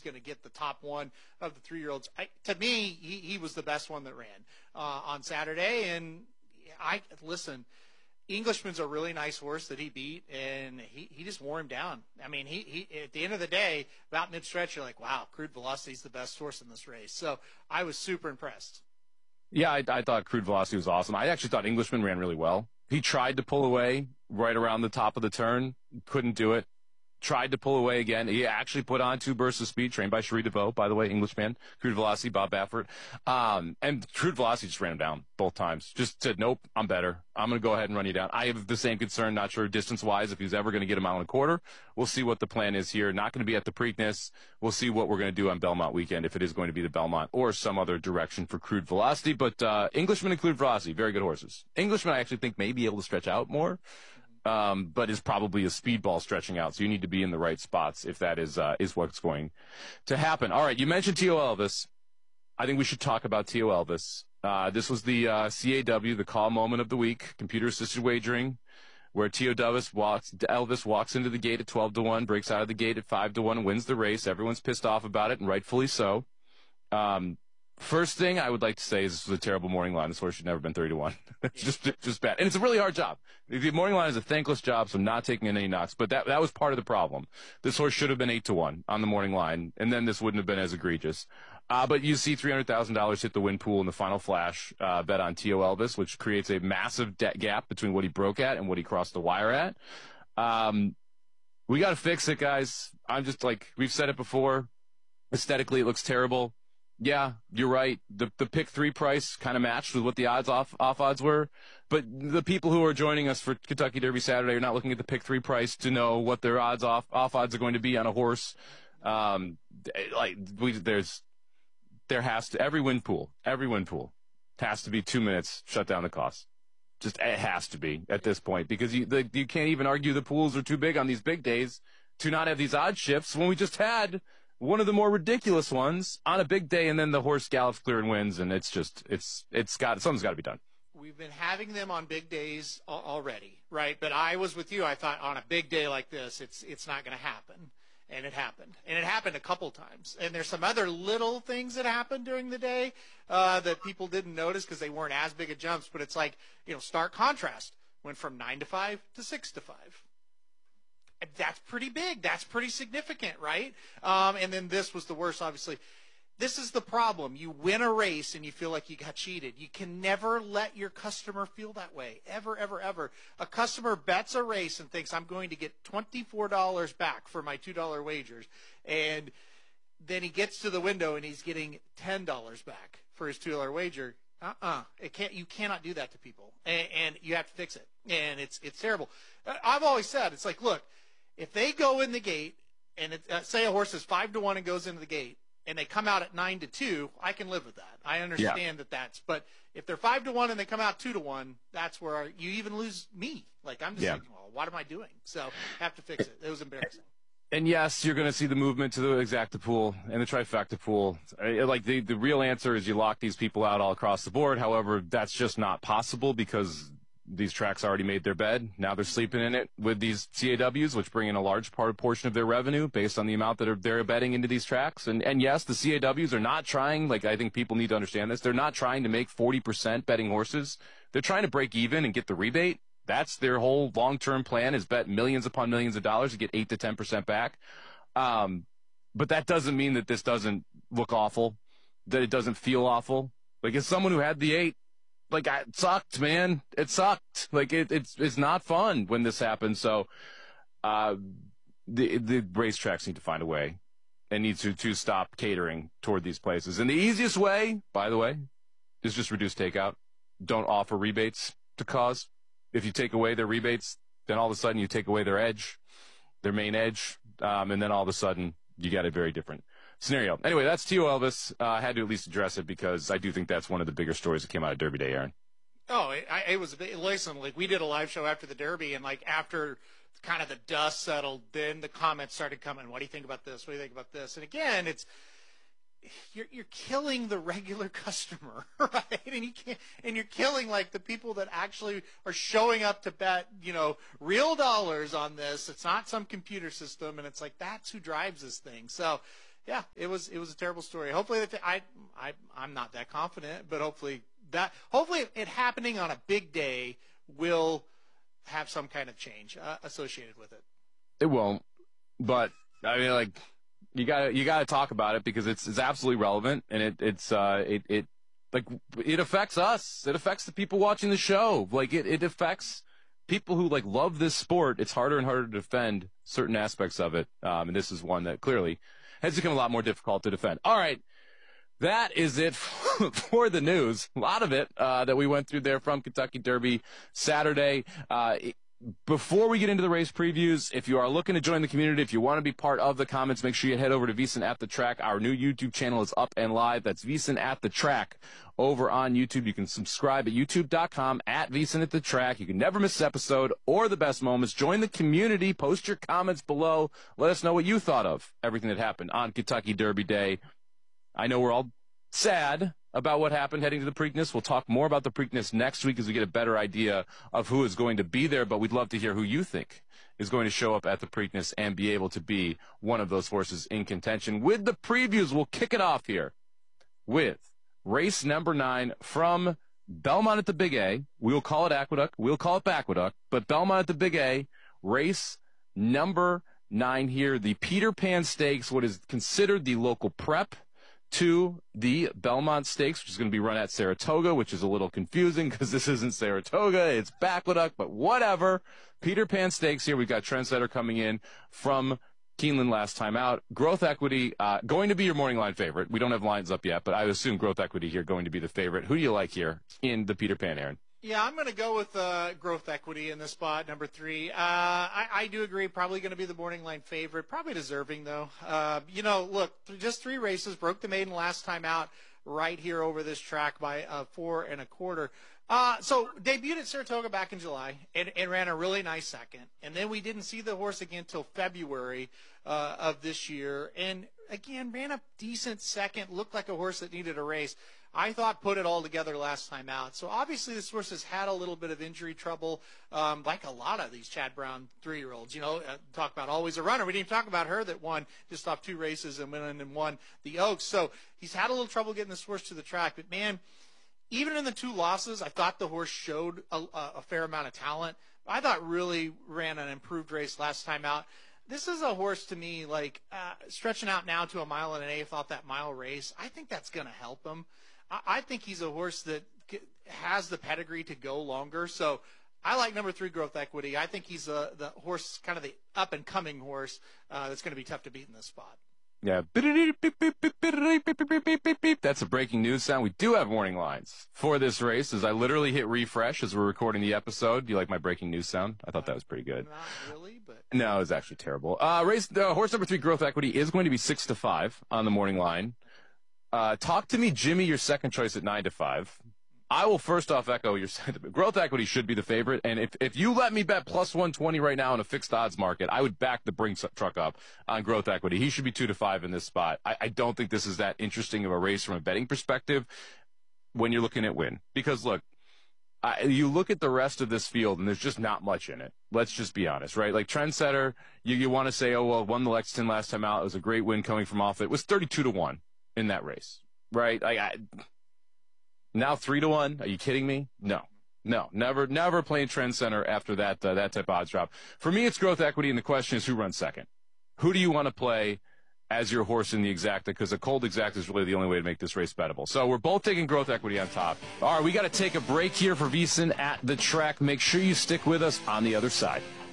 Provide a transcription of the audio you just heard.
going to get the top one of the 3-year-olds. To me, he was the best one that ran on Saturday. And listen, Englishman's a really nice horse that he beat, and he just wore him down. I mean, he at the end of the day, about mid-stretch, you're like, wow, Crude Velocity's the best horse in this race. So I was super impressed. Yeah, I thought Crude Velocity was awesome. I actually thought Englishman ran really well. He tried to pull away right around the top of the turn, couldn't do it. Tried to pull away again. He actually put on 2 bursts of speed, trained by Cherie DeVaux, by the way, Englishman, Crude Velocity, Bob Baffert. And Crude Velocity just ran him down both times. Just said, nope, I'm better. I'm going to go ahead and run you down. I have the same concern, not sure distance-wise if he's ever going to get a mile and a quarter. We'll see what the plan is here. Not going to be at the Preakness. We'll see what we're going to do on Belmont weekend, if it is going to be the Belmont or some other direction for Crude Velocity. But Englishman and Crude Velocity, very good horses. Englishman, I actually think may be able to stretch out more. But is probably a speedball stretching out. So you need to be in the right spots if that is what's going to happen. All right. You mentioned T.O. Elvis. I think we should talk about T.O. Elvis. This was the CAW, the call moment of the week, computer assisted wagering, where T.O. Elvis walks into the gate at 12-1, breaks out of the gate at 5-1, wins the race. Everyone's pissed off about it, and rightfully so. First thing I would like to say is this was a terrible morning line. This horse should never have been 30-1. It's just bad. And it's a really hard job. The morning line is a thankless job, so I'm not taking any knocks. But that was part of the problem. This horse should have been 8-1 on the morning line, and then this wouldn't have been as egregious. But you see $300,000 hit the win pool in the final flash bet on T.O. Elvis, which creates a massive debt gap between what he broke at and what he crossed the wire at. We got to fix it, guys. I'm just like, we've said it before. Aesthetically, it looks terrible. Yeah, you're right. The pick 3 price kind of matched with what the off odds were. But the people who are joining us for Kentucky Derby Saturday are not looking at the pick 3 price to know what their off odds are going to be on a horse. There has to, every win pool has to be 2 minutes, shut down the cost. Just, it has to be at this point, because you can't even argue the pools are too big on these big days to not have these odd shifts when we just had one of the more ridiculous ones on a big day, and then the horse gallops clear and wins, and something's got to be done. We've been having them on big days already, right? But I was with you. I thought on a big day like this, it's not going to happen. And it happened. And it happened a couple times. And there's some other little things that happened during the day that people didn't notice because they weren't as big of jumps. But it's like, stark contrast. Went from 9-5 to 6-5. That's pretty big. That's pretty significant, right? And then this was the worst, obviously. This is the problem. You win a race and you feel like you got cheated. You can never let your customer feel that way. Ever, ever, ever. A customer bets a race and thinks, I'm going to get $24 back for my $2 wagers. And then he gets to the window and he's getting $10 back for his $2 wager. You cannot do that to people. And you have to fix it. And it's terrible. I've always said, it's like, look, if they go in the gate and say a horse is 5-1 and goes into the gate, and they come out at 9-2, I can live with that. I understand but if they're 5-1 and they come out 2-1, that's where you even lose me. Like, I'm just thinking, well, what am I doing? So I have to fix it. It was embarrassing. And yes, you're going to see the movement to the exacta pool and the trifecta pool. Like, the real answer is you lock these people out all across the board. However, that's just not possible because these tracks already made their bed. Now they're sleeping in it with these CAWs, which bring in a large portion of their revenue based on the amount that they're betting into these tracks. And yes, the CAWs are not trying, like, I think people need to understand this, they're not trying to make 40% betting horses. They're trying to break even and get the rebate. That's their whole long-term plan, is bet millions upon millions of dollars to get 8 to 10% back. But that doesn't mean that this doesn't look awful, that it doesn't feel awful. Like, as someone who had the 8, like, it sucked, man. It sucked. Like, it's not fun when this happens. So, the racetracks need to find a way and need to stop catering toward these places. And the easiest way, by the way, is just reduce takeout. Don't offer rebates to cause. If you take away their rebates, then all of a sudden you take away their edge, their main edge, and then all of a sudden you got a very different scenario. Anyway, that's T.O. Elvis. I had to at least address it because I do think that's one of the bigger stories that came out of Derby Day, Aaron. Oh, it was a bit. Listen, like, we did a live show after the Derby, and like after kind of the dust settled, then the comments started coming. What do you think about this? What do you think about this? And again, you're killing the regular customer, right? And you're killing, like, the people that actually are showing up to bet, real dollars on this. It's not some computer system, and it's like, that's who drives this thing. So yeah, it was a terrible story. Hopefully I'm not that confident, but hopefully it happening on a big day will have some kind of change associated with it. It won't, but I mean, like, you gotta talk about it because it's absolutely relevant, and it affects us. It affects the people watching the show. Like, it affects people who like love this sport. It's harder and harder to defend certain aspects of it, and this is one that clearly has become a lot more difficult to defend. All right, that is it for the news. A lot of it that we went through there from Kentucky Derby Saturday. Before we get into the race previews, if you are looking to join the community, if you want to be part of the comments, make sure you head over to VSiN at the Track. Our new YouTube channel is up and live. That's VSiN at the Track over on YouTube. You can subscribe at youtube.com at VSiN at the Track. You can never miss an episode or the best moments. Join the community. Post your comments below. Let us know what you thought of everything that happened on Kentucky Derby Day. I know we're all sad about what happened heading to the Preakness. We'll talk more about the Preakness next week as we get a better idea of who is going to be there, but we'd love to hear who you think is going to show up at the Preakness and be able to be one of those horses in contention. With the previews, we'll kick it off here with race number 9 from Belmont at the Big A. We'll call it Aqueduct. We'll call it Bacqueduct, but Belmont at the Big A, race number 9 here, the Peter Pan Stakes, what is considered the local prep to the Belmont Stakes, which is going to be run at Saratoga, which is a little confusing because this isn't Saratoga, it's Bacqueduct, but whatever. Peter Pan Stakes here. We've got Trendsetter coming in from Keeneland last time out. Growth Equity, going to be your morning line favorite. We don't have lines up yet, but I assume Growth Equity here going to be the favorite. Who do you like here in the Peter Pan, Aaron? Yeah, I'm going to go with Growth Equity in this spot, number 3. I do agree, probably going to be the morning line favorite, probably deserving, though. Look, just 3 races, broke the maiden last time out right here over this track by 4 1/4. So debuted at Saratoga back in July and ran a really nice second. And then we didn't see the horse again until February of this year. And, again, ran a decent second, looked like a horse that needed a race. I thought put it all together last time out. So obviously this horse has had a little bit of injury trouble, like a lot of these Chad Brown 3-year-olds. Talk about always a runner. We didn't even talk about her that won just off 2 races and went in and won the Oaks. So he's had a little trouble getting this horse to the track. But, man, even in the 2 losses, I thought the horse showed a fair amount of talent. I thought really ran an improved race last time out. This is a horse to me, like stretching out now to a 1.125 off that mile race. I think that's going to help him. I think he's a horse that has the pedigree to go longer. So I like number 3, Growth Equity. I think he's the horse, kind of the up-and-coming horse that's going to be tough to beat in this spot. Yeah. That's a breaking news sound. We do have warning lines for this race as I literally hit refresh as we're recording the episode. Do you like my breaking news sound? I thought that was pretty good. Not really, but... No, it was actually terrible. Horse number 3, Growth Equity, is going to be 6-5 on the morning line. Talk to me, Jimmy, your second choice at 9-5. I will first off echo your sentiment. Growth Equity should be the favorite, and if you let me bet plus 120 right now in a fixed odds market, I would back the Brinks truck up on Growth Equity. He should be 2-5 in this spot. I don't think this is that interesting of a race from a betting perspective when you're looking at win. Because, look, you look at the rest of this field, and there's just not much in it. Let's just be honest, right? Like Trendsetter, you want to say, oh, well, won the Lexington last time out. It was a great win coming from off it. It was 32-1 in that race, right? Now 3-1. Are you kidding me? No, never playing Trendsetter after that type of odds drop. For me, it's Growth Equity, and the question is who runs second. Who do you want to play as your horse in the exacta? Because a cold exacta is really the only way to make this race bettable. So we're both taking Growth Equity on top. All right, we got to take a break here for VSiN at the Track. Make sure you stick with us on the other side.